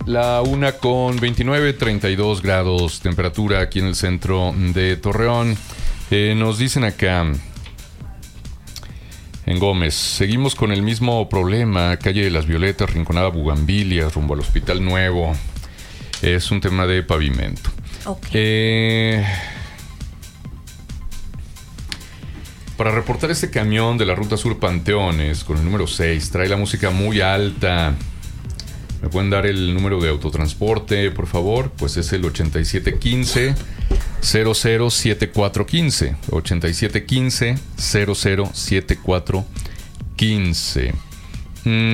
La 1:29, 32 grados temperatura aquí en el centro de Torreón. Nos dicen acá en Gómez, seguimos con el mismo problema, calle de las Violetas, Rinconada Bugambilias, rumbo al Hospital Nuevo. Es un tema de pavimento. Okay. Para reportar este camión de la Ruta Sur Panteones con el número 6, trae la música muy alta. ¿Me pueden dar el número de autotransporte, por favor? Pues es el 8715-007415. 8715-007415.